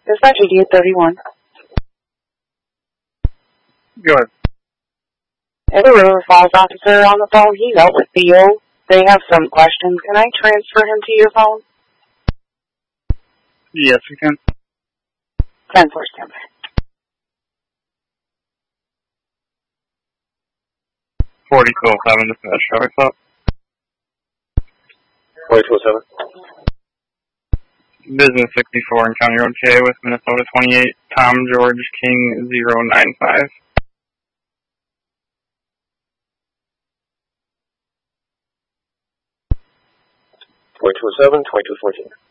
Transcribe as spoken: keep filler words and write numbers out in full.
Dispatch eighty-eight thirty-one. Go ahead. Every River Falls officer on the phone, he's out with Theo. They have some questions. Can I transfer him to your phone? Yes, we can. ten four standby. forty-two oh seven, dispatch, traffic stop. forty-two oh seven. Business sixty-four in County Road K with Minnesota twenty-eight, Tom George King zero nine five. forty-two oh seven, twenty-two fourteen.